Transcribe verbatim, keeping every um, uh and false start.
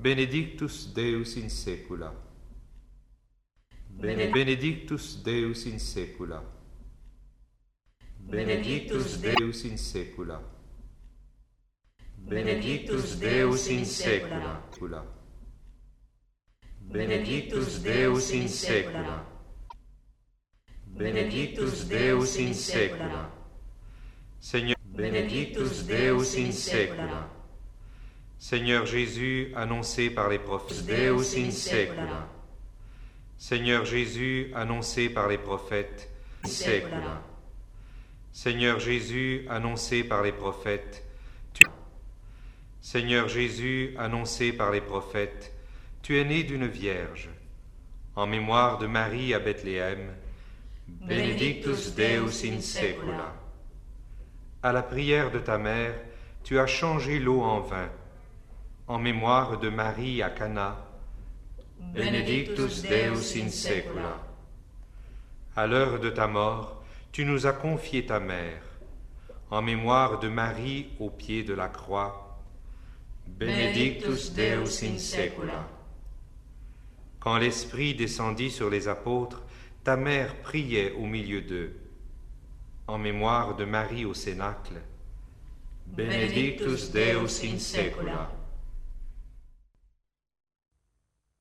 Benedictus Deus in saecula. Bene, benedictus Deus in saecula. Benedictus Deus in saecula. Benedictus Deus in saecula. Benedictus Deus in saecula. Benedictus Deus in saecula. Seigneur, Benedictus Deus in saecula. Seigneur Jésus, annoncé par les prophètes, Deus in saecula. Seigneur Jésus, annoncé par les prophètes, saecula. Seigneur Jésus, annoncé par les prophètes, tu... Seigneur Jésus, annoncé par les prophètes, tu es né d'une vierge. En mémoire de Marie à Bethléem, Benedictus Deus in saecula. À la prière de ta mère, tu as changé l'eau en vin. En mémoire de Marie à Cana, Benedictus Deus in saecula. À l'heure de ta mort, tu nous as confié ta mère. En mémoire de Marie au pied de la croix, Benedictus Deus in saecula. Quand l'Esprit descendit sur les apôtres, ta mère priait au milieu d'eux. En mémoire de Marie au Cénacle, Benedictus Deus in saecula.